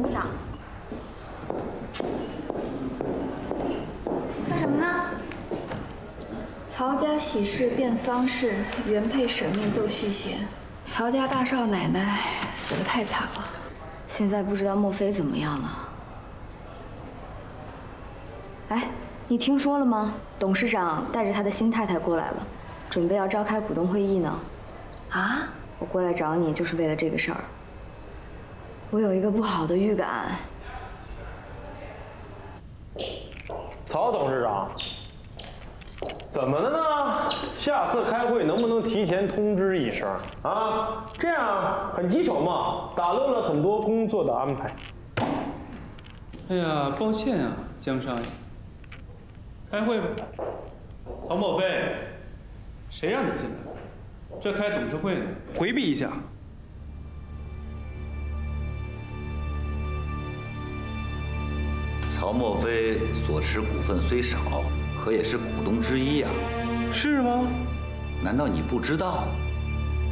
董事长。看什么呢？曹家喜事变丧事，原配舍命斗续弦。曹家大少奶奶死得太惨了，现在不知道莫非怎么样了。哎，你听说了吗？董事长带着他的新太太过来了，准备要召开股东会议呢。啊？我过来找你就是为了这个事儿。我有一个不好的预感。 曹董事长，怎么了呢？下次开会能不能提前通知一声啊？这样很棘手嘛，打乱了很多工作的安排。 哎呀，抱歉啊，江少爷。开会吧。曹某飞，谁让你进来的？这开董事会呢，回避一下。 曹莫非所持股份虽少，可也是股东之一啊。 是吗？ 难道你不知道？